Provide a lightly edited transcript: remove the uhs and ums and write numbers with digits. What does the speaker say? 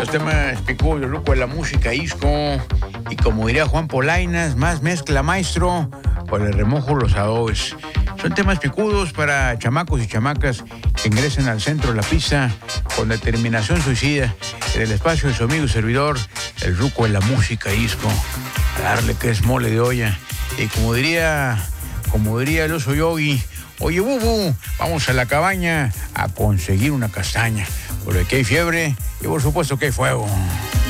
los temas picudos del Ruco de la música disco. Y como diría Juan Polainas, más mezcla maestro, por el remojo los adobes. Son temas picudos para chamacos y chamacas que ingresen al centro de la pista con determinación suicida en el espacio de su amigo y servidor, el Ruco de la música disco. A darle que es mole de olla. Y como diría el oso Yogi, oye, Bubu, vamos a la cabaña a conseguir una castaña, porque aquí hay fiebre y por supuesto que hay fuego.